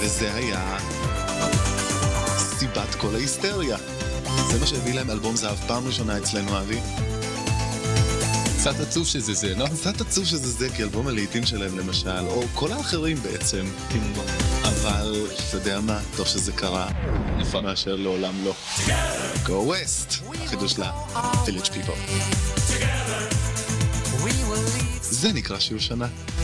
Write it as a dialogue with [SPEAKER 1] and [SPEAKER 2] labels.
[SPEAKER 1] וזה היה סיבת כל ההיסטריה. זה מה שהביא להם אלבום זהב פעם ראשונה אצלנו, אבי.
[SPEAKER 2] קצת עצוב שזה זה, לא?
[SPEAKER 1] קצת עצוב שזה זה, כי אלבום הלהיטים שלהם למשל, או כל האחרים בעצם, אבל אתה יודע מה, טוב שזה קרה,
[SPEAKER 2] נכון.
[SPEAKER 1] מאשר לעולם לא. Go West, החידוש לה, Village People. זה נקרא שיעור שנה.